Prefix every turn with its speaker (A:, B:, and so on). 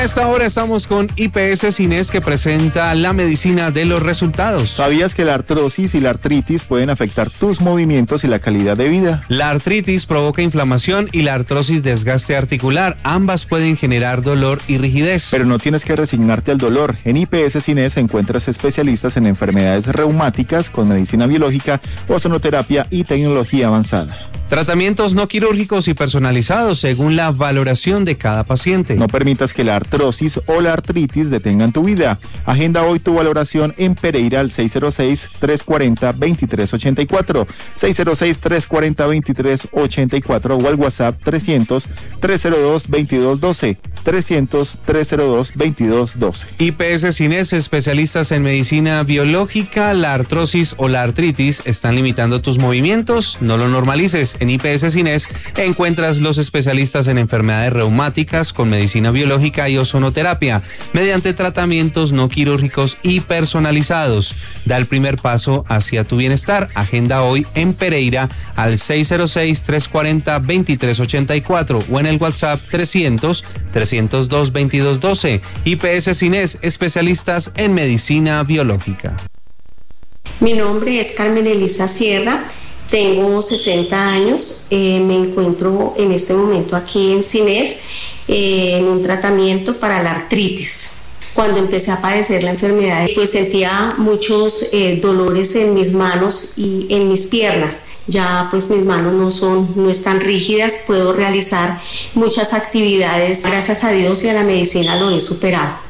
A: esta hora estamos con IPS Cines, que presenta la medicina de los resultados.
B: ¿Sabías que la artrosis y la artritis pueden afectar tus movimientos y la calidad de vida?
A: La artritis provoca inflamación y la artrosis desgaste articular. Ambas pueden generar dolor y rigidez.
B: Pero no tienes que resignarte al dolor. En IPS Cines encuentras especialistas en enfermedades reumáticas con medicina biológica, ozonoterapia y tecnología avanzada.
A: Tratamientos no quirúrgicos y personalizados según la valoración de cada paciente.
B: No permitas que la artrosis o la artritis detengan tu vida. Agenda hoy tu valoración en Pereira al 606-340-2384, 606-340-2384 o al WhatsApp 300-302-2212, 300-302-2212.
A: IPS Cines, especialistas en medicina biológica. La artrosis o la artritis están limitando tus movimientos, no lo normalices. En IPS Cines encuentras los especialistas en enfermedades reumáticas con medicina biológica y ozonoterapia mediante tratamientos no quirúrgicos y personalizados. Da el primer paso hacia tu bienestar. Agenda hoy en Pereira al 606-340-2384 o en el WhatsApp 300-302-2212. IPS Cines, especialistas en medicina biológica.
C: Mi nombre es Carmen Elisa Sierra. Tengo 60 años, me encuentro en este momento aquí en Cines en un tratamiento para la artritis. Cuando empecé a padecer la enfermedad, pues sentía muchos dolores en mis manos y en mis piernas. Ya pues mis manos no están rígidas, puedo realizar muchas actividades. Gracias a Dios y a la medicina lo he superado.